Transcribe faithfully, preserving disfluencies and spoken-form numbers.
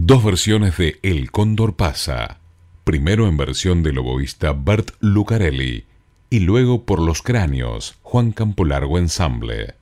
Dos versiones de El Cóndor pasa, primero en versión del oboísta Bert Lucarelli y luego por Los Cráneos, Juan Campolargo Ensamble.